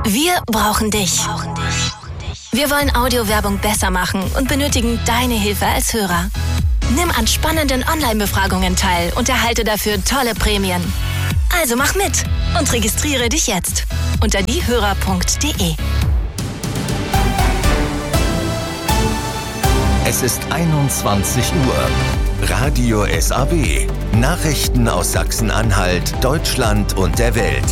Wir brauchen dich. Wir wollen Audiowerbung besser machen und benötigen deine Hilfe als Hörer. Nimm an spannenden Online-Befragungen teil und erhalte dafür tolle Prämien. Also mach mit und registriere dich jetzt unter diehörer.de. Es ist 21 Uhr. Radio SAW. Nachrichten aus Sachsen-Anhalt, Deutschland und der Welt.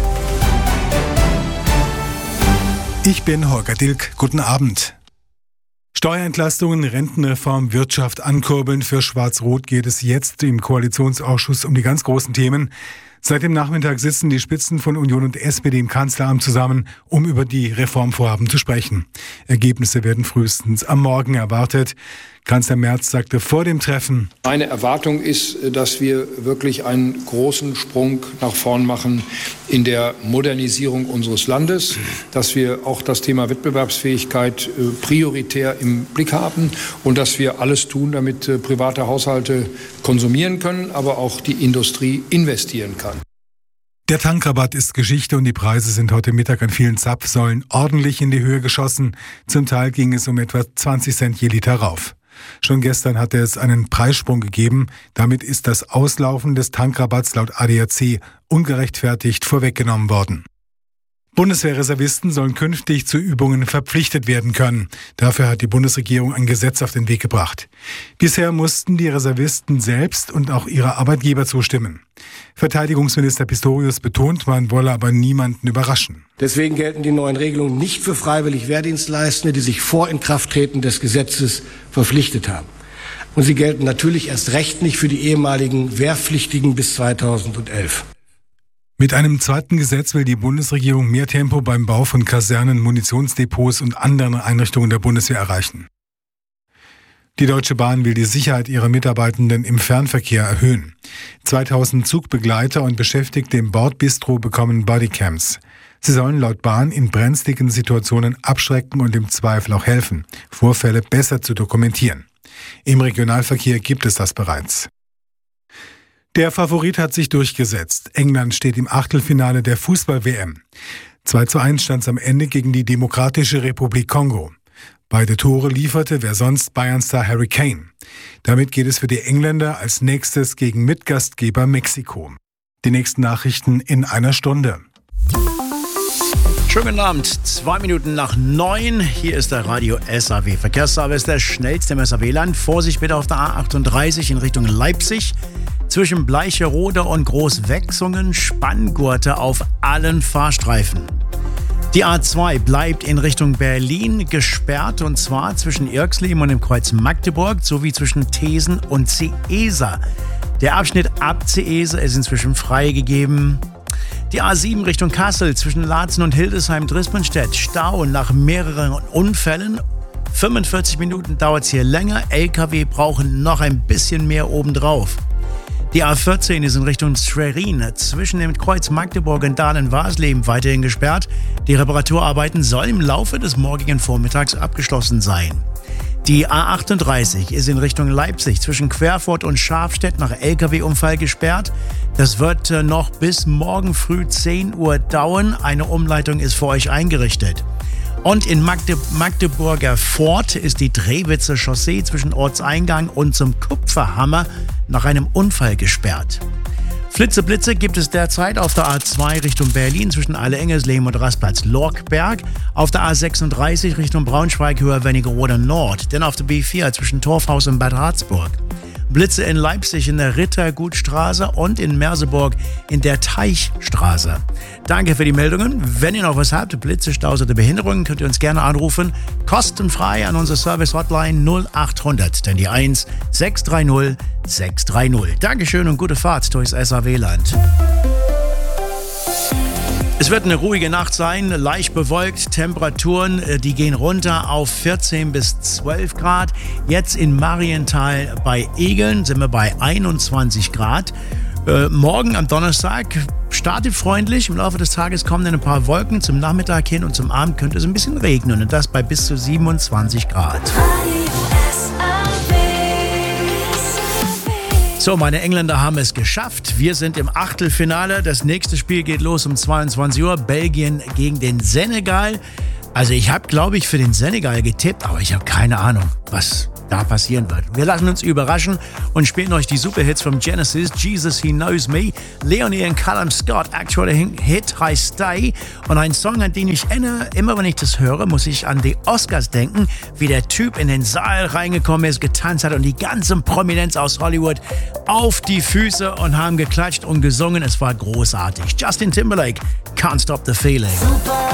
Ich bin Holger Dilk. Guten Abend. Steuerentlastungen, Rentenreform, Wirtschaft ankurbeln. Für Schwarz-Rot geht es jetzt im Koalitionsausschuss um die ganz großen Themen. Seit dem Nachmittag sitzen die Spitzen von Union und SPD im Kanzleramt zusammen, um über die Reformvorhaben zu sprechen. Ergebnisse werden frühestens am Morgen erwartet. Kanzler Merz sagte vor dem Treffen: Meine Erwartung ist, dass wir wirklich einen großen Sprung nach vorn machen in der Modernisierung unseres Landes, dass wir auch das Thema Wettbewerbsfähigkeit prioritär im Blick haben und dass wir alles tun, damit private Haushalte konsumieren können, aber auch die Industrie investieren kann. Der Tankrabatt ist Geschichte und die Preise sind heute Mittag an vielen Zapfsäulen ordentlich in die Höhe geschossen. Zum Teil ging es um etwa 20 Cent je Liter rauf. Schon gestern hatte es einen Preissprung gegeben. Damit ist das Auslaufen des Tankrabatts laut ADAC ungerechtfertigt vorweggenommen worden. Bundeswehrreservisten sollen künftig zu Übungen verpflichtet werden können. Dafür hat die Bundesregierung ein Gesetz auf den Weg gebracht. Bisher mussten die Reservisten selbst und auch ihre Arbeitgeber zustimmen. Verteidigungsminister Pistorius betont, man wolle aber niemanden überraschen. Deswegen gelten die neuen Regelungen nicht für freiwillig Wehrdienstleistende, die sich vor Inkrafttreten des Gesetzes verpflichtet haben. Und sie gelten natürlich erst recht nicht für die ehemaligen Wehrpflichtigen bis 2011. Mit einem zweiten Gesetz will die Bundesregierung mehr Tempo beim Bau von Kasernen, Munitionsdepots und anderen Einrichtungen der Bundeswehr erreichen. Die Deutsche Bahn will die Sicherheit ihrer Mitarbeitenden im Fernverkehr erhöhen. 2000 Zugbegleiter und Beschäftigte im Bordbistro bekommen Bodycams. Sie sollen laut Bahn in brenzligen Situationen abschrecken und im Zweifel auch helfen, Vorfälle besser zu dokumentieren. Im Regionalverkehr gibt es das bereits. Der Favorit hat sich durchgesetzt. England steht im Achtelfinale der Fußball-WM. 2:1 stand es am Ende gegen die Demokratische Republik Kongo. Beide Tore lieferte wer sonst Bayern-Star Harry Kane. Damit geht es für die Engländer als nächstes gegen Mitgastgeber Mexiko. Die nächsten Nachrichten in einer Stunde. Schönen guten Abend, 2 Minuten nach 9. Hier ist der Radio SAW Verkehrsservice, der schnellste im SAW-Land. Vorsicht bitte auf der A38 in Richtung Leipzig. Zwischen Bleicherode und Großwechsungen Spanngurte auf allen Fahrstreifen. Die A2 bleibt in Richtung Berlin gesperrt, und zwar zwischen Irxleben und dem Kreuz Magdeburg sowie zwischen Thesen und Ceesa. Der Abschnitt ab Ceesa ist inzwischen freigegeben. Die A7 Richtung Kassel zwischen Laatzen und Hildesheim-Drispenstedt. Stau nach mehreren Unfällen. 45 Minuten dauert es hier länger. LKW brauchen noch ein bisschen mehr obendrauf. Die A14 ist in Richtung Schwerin zwischen dem Kreuz Magdeburg und Dahlen-Warsleben weiterhin gesperrt. Die Reparaturarbeiten sollen im Laufe des morgigen Vormittags abgeschlossen sein. Die A38 ist in Richtung Leipzig zwischen Querfurt und Schafstedt nach LKW-Unfall gesperrt. Das wird noch bis morgen früh 10 Uhr dauern. Eine Umleitung ist für euch eingerichtet. Und in Magdeburger Fort ist die Drehwitzer Chaussee zwischen Ortseingang und zum Kupferhammer nach einem Unfall gesperrt. Flitze-Blitze gibt es derzeit auf der A2 Richtung Berlin zwischen Alle-Engelsleben und Rastplatz Lorkberg, auf der A36 Richtung Braunschweig Höher Wernigerode Nord, denn auf der B4 zwischen Torfhaus und Bad Harzburg. Blitze in Leipzig in der Rittergutstraße und in Merseburg in der Teichstraße. Danke für die Meldungen. Wenn ihr noch was habt, Blitze, Staus oder Behinderungen, könnt ihr uns gerne anrufen. Kostenfrei an unsere Service-Hotline 0800, denn die 1 630 630. Dankeschön und gute Fahrt durchs SAW-Land. Es wird eine ruhige Nacht sein, leicht bewölkt, Temperaturen, die gehen runter auf 14 bis 12 Grad. Jetzt in Marienthal bei Egeln sind wir bei 21 Grad. Morgen am Donnerstag startet freundlich, im Laufe des Tages kommen dann ein paar Wolken, zum Nachmittag hin und zum Abend könnte es ein bisschen regnen und das bei bis zu 27 Grad. So, meine Engländer haben es geschafft. Wir sind im Achtelfinale. Das nächste Spiel geht los um 22 Uhr. Belgien gegen den Senegal. Also ich habe, glaube ich, für den Senegal getippt, aber ich habe keine Ahnung, was da passieren wird. Wir lassen uns überraschen und spielen euch die Superhits von Genesis, Jesus He Knows Me, Leonie und Callum Scott, aktueller Hit heißt Stay und ein Song, an den ich erinnere, immer wenn ich das höre, muss ich an die Oscars denken, wie der Typ in den Saal reingekommen ist, getanzt hat und die ganze Prominenz aus Hollywood auf die Füße und haben geklatscht und gesungen. Es war großartig. Justin Timberlake, Can't Stop the Feeling.